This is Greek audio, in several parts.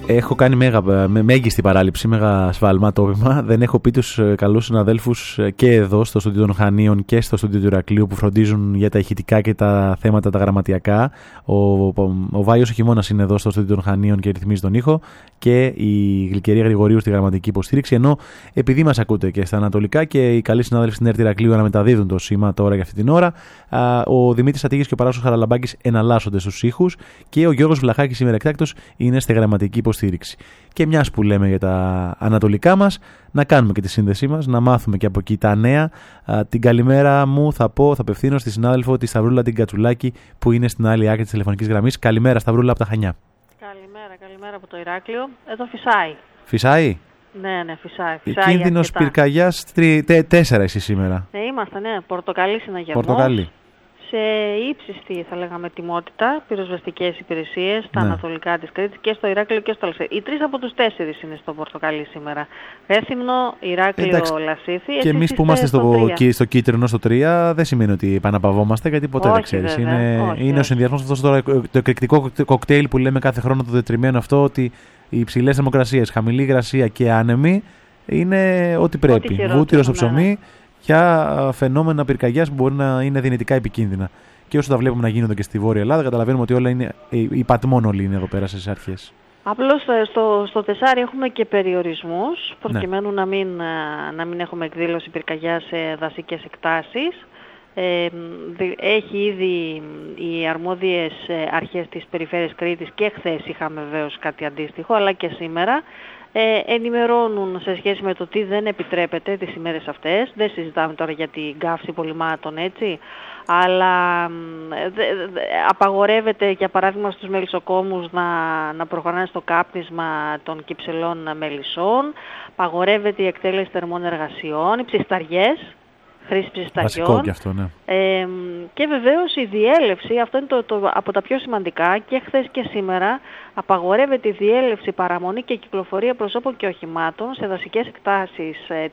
Έχω κάνει μέγιστη παράληψη, μέγα σφάλμα, δεν έχω πει τους καλούς συναδέλφους και εδώ στο στούντιο των Χανίων και στο στούντιο του Ηρακλείου που φροντίζουν για τα ηχητικά και τα θέματα τα γραμματιακά. Ο Βάιος ο Χειμώνας είναι εδώ στο στούντιο των Χανίων και ρυθμίζει τον ήχο, και η Γλυκερία Γρηγορίου στη γραμματική υποστήριξη. Ενώ επειδή μας ακούτε και στα ανατολικά και οι καλοί συνάδελφοι στην ΕΡΤ Ηρακλείου αναμεταδίδουν το σήμα τώρα για αυτή την ώρα, ο Δημήτρης Αττήγης και ο Παράσος Χαραλαμπάκης εναλλάσσονται στους ήχους και ο Γιώργος Βλαχάκης σήμερα εκτάκτος είναι στη γραμματική υποστήριξη. Και μιας που λέμε για τα ανατολικά μας, να κάνουμε και τη σύνδεσή μας, να μάθουμε και από εκεί τα νέα. Την καλημέρα μου θα απευθύνω στη συνάδελφο τη Σταυρούλα την Κατσουλάκη που είναι στην άλλη άκρη της τηλεφωνικής γραμμής. Καλημέρα Σταυρούλα από τα Χανιά. Καλημέρα από το Ηράκλειο. Εδώ φυσάει. Φυσάει? Ναι, φυσάει. Κίνδυνος πυρκαγιάς 4 εσύ σήμερα. Είμαστε, ναι. Πορτοκαλί συναγερμός. Πορτοκαλί. Σε ύψιστη, θα λέγαμε, τιμότητα, πυροσβεστικές υπηρεσίες στα ανατολικά της Κρήτης και στο Ηράκλειο και στο Λασίθι. Οι 3 από τους 4 είναι στο Πορτοκαλί σήμερα. Ρέθυμνο, Ηράκλειο, Λασίθι. Και εμείς που είμαστε στο κίτρινο, στο 3, δεν σημαίνει ότι επαναπαυόμαστε, γιατί ποτέ δεν ξέρεις. Είναι ο συνδυασμός αυτός τώρα, το εκρηκτικό κοκτέιλ που λέμε κάθε χρόνο, το τετριμένο αυτό, ότι οι υψηλές θερμοκρασίες, χαμηλή υγρασία και άνεμοι είναι ό,τι πρέπει. Βούτυρο στο ψωμί. Για φαινόμενα πυρκαγιάς που μπορεί να είναι δυνητικά επικίνδυνα. Και όσο τα βλέπουμε να γίνονται και στη Βόρεια Ελλάδα, καταλαβαίνουμε ότι όλα είναι υπατμόν, όλοι είναι εδώ πέρα στις αρχές. Απλώς στο 4 έχουμε και περιορισμούς, προκειμένου να μην έχουμε εκδήλωση πυρκαγιάς σε δασικές εκτάσεις. Έχει ήδη οι αρμόδιες αρχές της Περιφέρειας Κρήτης, και χθες είχαμε βεβαίως κάτι αντίστοιχο, αλλά και σήμερα, ενημερώνουν σε σχέση με το τι δεν επιτρέπεται τις ημέρες αυτές. Δεν συζητάμε τώρα για την καύση πολυμάτων, έτσι, αλλά απαγορεύεται για παράδειγμα στους μελισσοκόμους να προχωράνε στο κάπνισμα των κυψελών μελισσών, απαγορεύεται η εκτέλεση θερμών εργασιών, οι ψισταριές, χρήση ψισταριών. Βασικό και αυτό, ναι. Και βεβαίως η διέλευση, αυτό είναι από τα πιο σημαντικά, και χθες και σήμερα απαγορεύεται η διέλευση, παραμονή και κυκλοφορία προσώπων και οχημάτων σε δασικές εκτάσεις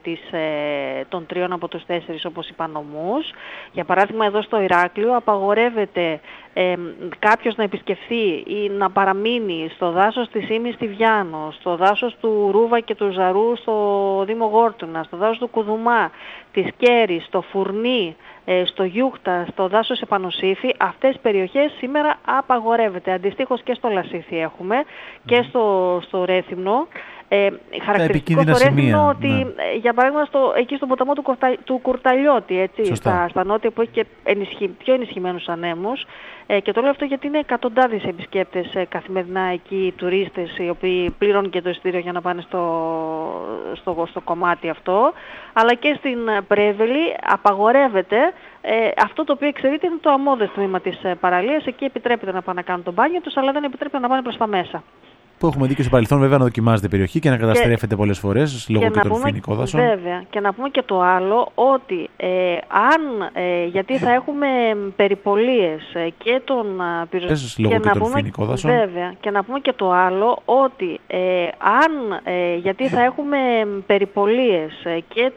των 3 από τους 4, όπως είπα, νομούς. Για παράδειγμα εδώ στο Ηράκλειο απαγορεύεται κάποιος να επισκεφθεί ή να παραμείνει στο δάσος της Ήμης στη Βιάνο, στο δάσος του Ρούβα και του Ζαρού στο Δήμο Γόρτουνα, στο δάσος του Κουδουμά, της Κέρης, στο Φουρνί, στο Γιούχτα, στο δάσος Επανοσύφη. Αυτές τις περιοχές σήμερα απαγορεύεται. Αντιστοίχως και στο Λασίθι έχουμε και στο Ρέθυμνο. Χαρακτηριστικό στο Ρέθυμνο ότι, για παράδειγμα, εκεί στον ποταμό του Κουρταλιώτη, έτσι, στα νότια που έχει και πιο ενισχυμένους ανέμους, και το λέω αυτό γιατί είναι εκατοντάδες επισκέπτες καθημερινά εκεί, τουρίστες οι οποίοι πληρώνουν και το εισιτήριο για να πάνε στο κομμάτι αυτό, αλλά και στην Πρέβελη απαγορεύεται. Αυτό το οποίο εξαιρείται είναι το αμμώδες τμήμα της παραλίας. Εκεί επιτρέπεται να πάνε να κάνουν το μπάνιο τους, αλλά δεν επιτρέπεται να πάνε προς τα μέσα. Που έχουμε δει και στο παρελθόν, βέβαια, να δοκιμάζεται η περιοχή και να καταστρέφεται πολλές φορές λόγω και των φοινικόδασων. Βέβαια. Και να πούμε και το άλλο, ότι γιατί θα έχουμε περιπολίες και των λόγω και των φοινικόδασων. Βέβαια. Και να πούμε και το άλλο, ότι γιατί θα έχουμε περιπολίες και